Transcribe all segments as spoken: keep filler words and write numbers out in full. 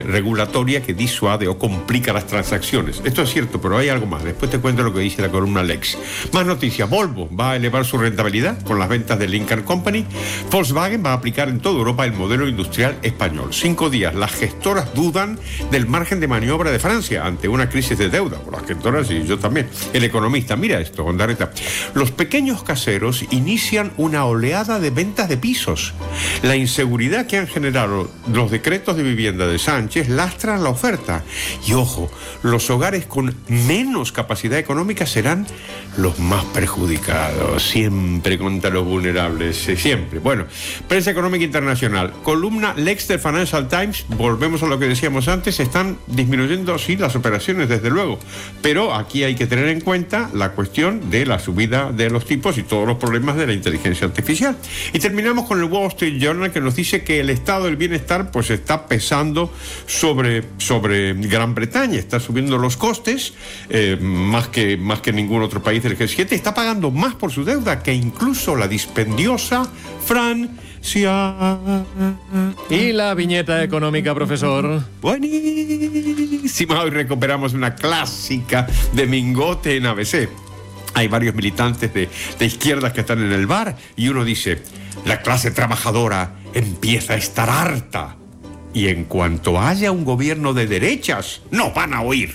regulatoria que disuade o complica las transacciones. Esto es cierto, pero hay algo más. Después te cuento lo que dice la columna Lex. Más noticias. Volvo va a elevar su rentabilidad con las ventas de Lincoln Company. Volkswagen va a aplicar en toda Europa el modelo industrial español. Cinco días. Las gestoras dudan del margen de maniobra de Francia ante una crisis de deuda. Las gestoras y yo también. El economista. Mira esto, Ondarreta. Los pequeños caseros inician una oleada de ventas de pisos. La inseguridad que han generado los decretos de vivienda de Sánchez lastran la oferta. Y ojo, los hogares con menos capacidad económica serán los más perjudicados. Siempre contra los vulnerables, siempre. Bueno, prensa económica internacional. Columna Lex del Financial Times. Volvemos a lo que decíamos antes. Están disminuyendo, sí, las operaciones, desde luego. Pero aquí hay que tener en cuenta la cuestión de la subida de los tipos y todos los problemas de la inteligencia artificial. Y terminamos con el Wall Street Journal, que nos dice que el estado del bienestar pues está pesando sobre, sobre Gran Bretaña. Está subiendo los costes eh, más que, más que ningún otro país del G siete. Está pagando más por su deuda que incluso la dispendiosa Francia. Y la viñeta económica, profesor. Buenísima. Hoy recuperamos una clásica de Mingote en A B C. Hay varios militantes de, de izquierdas que están en el bar y uno dice: la clase trabajadora empieza a estar harta. Y en cuanto haya un gobierno de derechas, no van a oír.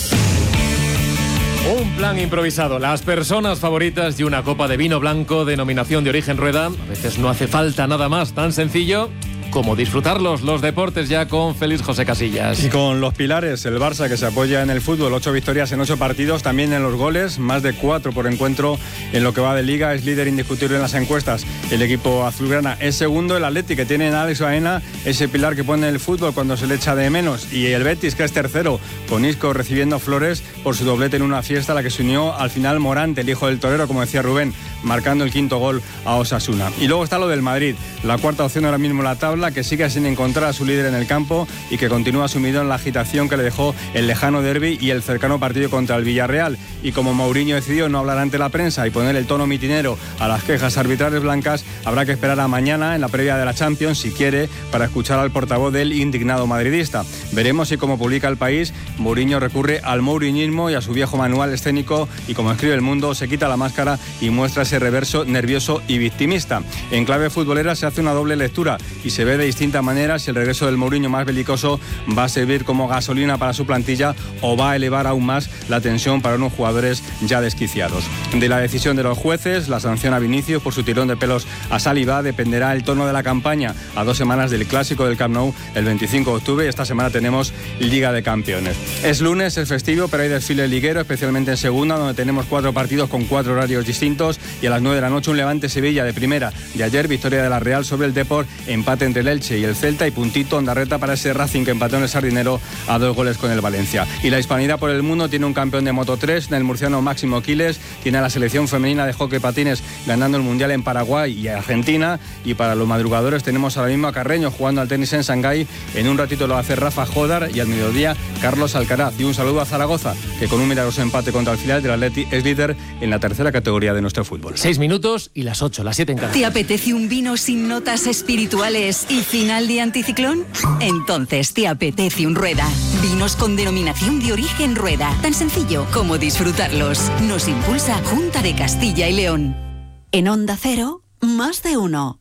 Un plan improvisado. Las personas favoritas y una copa de vino blanco, denominación de origen Rueda. A veces no hace falta nada más, tan sencillo como disfrutarlos. Los deportes ya con Félix José Casillas. Y con los pilares, el Barça, que se apoya en el fútbol, ocho victorias en ocho partidos, también en los goles, más de cuatro por encuentro en lo que va de Liga, es líder indiscutible en las encuestas. El equipo azulgrana es segundo, el Atleti, que tiene en Alex Baena, ese pilar que pone el fútbol cuando se le echa de menos, y el Betis, que es tercero, con Isco recibiendo flores por su doblete en una fiesta a la que se unió al final Morante, el hijo del torero, como decía Rubén, marcando el quinto gol a Osasuna. Y luego está lo del Madrid, la cuarta opción ahora mismo en la tabla, que sigue sin encontrar a su líder en el campo y que continúa sumido en la agitación que le dejó el lejano derbi y el cercano partido contra el Villarreal. Y como Mourinho decidió no hablar ante la prensa y poner el tono mitinero a las quejas arbitrales blancas, habrá que esperar a mañana, en la previa de la Champions, si quiere, para escuchar al portavoz del indignado madridista. Veremos si, como publica El País, Mourinho recurre al mouriñismo y a su viejo manual escénico y, como escribe El Mundo, se quita la máscara y muestra ese reverso nervioso y victimista. En clave futbolera se hace una doble lectura y se ve de distinta manera si el regreso del Mourinho más belicoso va a servir como gasolina para su plantilla o va a elevar aún más la tensión para unos jugadores ya desquiciados. De la decisión de los jueces, la sanción a Vinicius por su tirón de pelos a Saliba, dependerá el tono de la campaña a dos semanas del clásico del Camp Nou el veinticinco de octubre, y esta semana tenemos Liga de Campeones. Es lunes, es festivo, pero hay desfile liguero, especialmente en segunda, donde tenemos cuatro partidos con cuatro horarios distintos, y a las nueve de la noche un Levante-Sevilla de primera. De ayer, victoria de la Real sobre el Depor, empate entre el Elche y el Celta, y puntito Ondarreta para ese Racing que empató en el Sardinero a dos goles con el Valencia. Y la hispanidad por el mundo tiene un campeón de Moto tres, en el murciano Máximo Quiles, tiene a la selección femenina de hockey patines ganando el Mundial en Paraguay y Argentina, y para los madrugadores tenemos ahora mismo a Carreño jugando al tenis en Shanghái. En un ratito lo hace Rafa Jodar y al mediodía Carlos Alcaraz. Y un saludo a Zaragoza, que con un milagroso empate contra el filial del Atleti es líder en la tercera categoría de nuestro fútbol. Seis minutos y las ocho, las siete en cada. ¿Te apetece un vino sin notas espirituales y final de anticiclón? Entonces te apetece un Rueda. Vinos con denominación de origen Rueda. Tan sencillo como disfrutarlos. Nos impulsa Junta de Castilla y León. En Onda Cero, más de uno.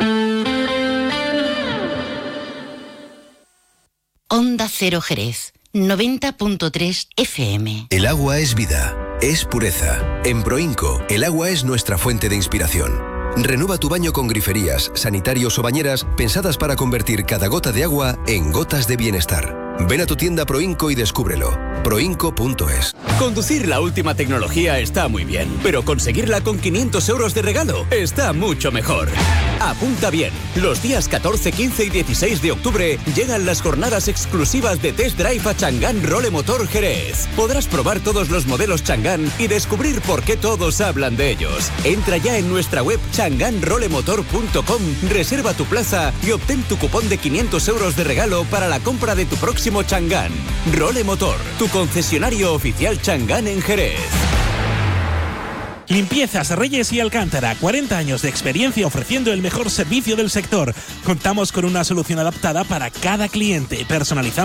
Onda Cero Jerez, noventa punto tres F M. El agua es vida, es pureza. En Proinco, el agua es nuestra fuente de inspiración. Renueva tu baño con griferías, sanitarios o bañeras pensadas para convertir cada gota de agua en gotas de bienestar. Ven a tu tienda Proinco y descúbrelo. proinco punto es. Conducir la última tecnología está muy bien, pero conseguirla con quinientos euros de regalo está mucho mejor. Apunta bien, los días catorce, quince y dieciséis de octubre llegan las jornadas exclusivas de Test Drive a Chang'an Role Motor Jerez. Podrás probar todos los modelos Chang'an y descubrir por qué todos hablan de ellos. Entra ya en nuestra web chang'an role motor punto com, reserva tu plaza y obtén tu cupón de quinientos euros de regalo para la compra de tu próximo Chang'an. Role Motor, tu concesionario oficial Chang'an en Jerez. Limpiezas Reyes y Alcántara, cuarenta años de experiencia ofreciendo el mejor servicio del sector. Contamos con una solución adaptada para cada cliente, personalizando